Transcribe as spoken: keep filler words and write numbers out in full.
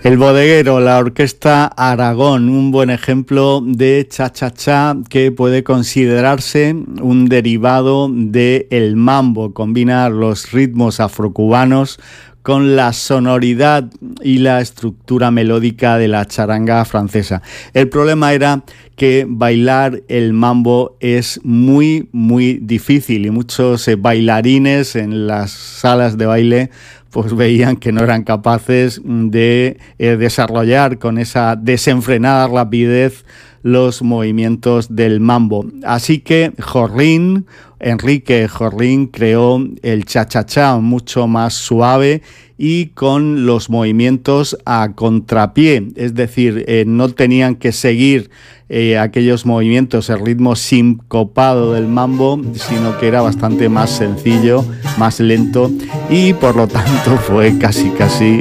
El Bodeguero, la Orquesta Aragón, un buen ejemplo de cha-cha-cha que puede considerarse un derivado del mambo, combinar los ritmos afrocubanos con la sonoridad y la estructura melódica de la charanga francesa. El problema era que bailar el mambo es muy, muy difícil y muchos eh, bailarines en las salas de baile pues veían que no eran capaces de eh, desarrollar con esa desenfrenada rapidez los movimientos del mambo. Así que Jorrín, Enrique Jorrín, creó el cha-cha-cha mucho más suave y con los movimientos a contrapié, es decir, eh, no tenían que seguir eh, aquellos movimientos, el ritmo sincopado del mambo, sino que era bastante más sencillo, más lento y por lo tanto fue casi casi